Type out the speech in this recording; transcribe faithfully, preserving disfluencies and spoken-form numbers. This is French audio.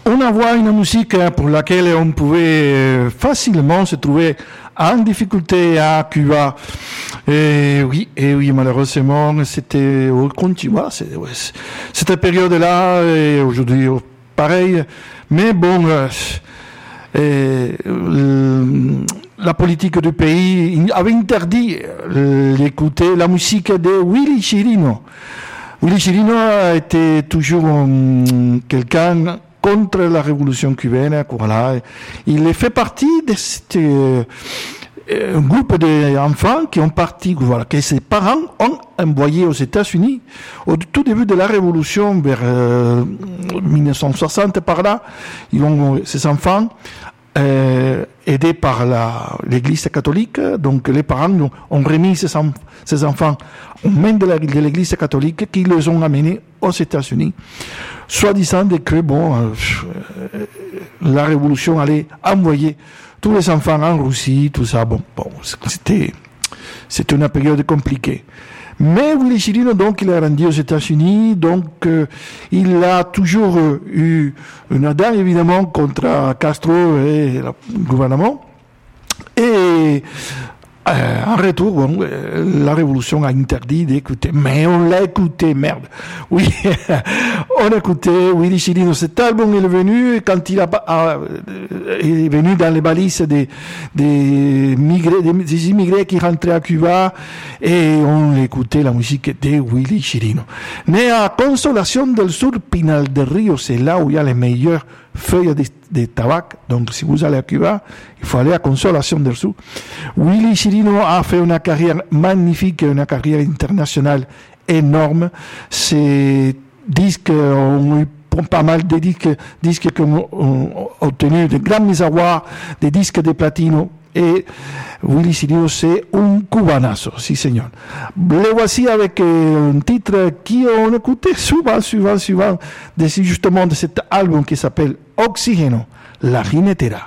On envoie une musique pour laquelle on pouvait facilement se trouver en difficulté à Cuba. Et oui, et oui, malheureusement, c'était au continua, c'est, ouais, cette période-là, et aujourd'hui, pareil. Mais bon, euh, et, euh, la politique du pays avait interdit euh, d'écouter la musique de Willy Chirino. Willy Chirino a été toujours um, quelqu'un contre la révolution cubaine, voilà. Il fait partie de ce euh, un groupe d'enfants qui ont parti, voilà, que ses parents ont envoyé aux États-Unis au tout début de la révolution vers euh, dix-neuf cent soixante par là. Ils ont ces enfants euh, aidés par la l'Église catholique. Donc les parents ont, ont remis ces, ces enfants aux mains de, la, de l'Église catholique qui les ont amenés aux États-Unis, soi-disant que bon, euh, la révolution allait envoyer tous les enfants en Russie, tout ça. Bon, bon, c'était, c'était une période compliquée. Mais Willy Chirino, donc, il est rendu aux États-Unis, donc, euh, il a toujours euh, eu une dent, évidemment, contre Castro et le gouvernement. Et, Euh, en retour, bon, euh, la révolution a interdit d'écouter, mais on l'a écouté, merde. Oui, on a écouté Willy Chirino. Cet album est venu quand il a, a est venu dans les balises des des migrés, des, des immigrés qui rentraient à Cuba, et on écoutait la musique de Willy Chirino. Né à Consolación del Sur, Pinal del Río, c'est là où il y a les meilleures feuilles de, de tabac. Donc, si vous allez à Cuba, il faut aller à Consolación del Sur. Willy Chirino a fait une carrière magnifique, une carrière internationale énorme. Ses disques ont eu pas mal de disques, disques qui ont, ont obtenu de grands mises à voir, des disques de platino. Et Willy Chirino, c'est un cubanazo, si señor. Le voici avec un titre qu'on écoutait souvent, souvent, souvent, de, justement de cet album qui s'appelle Oxygeno, La Jinetera.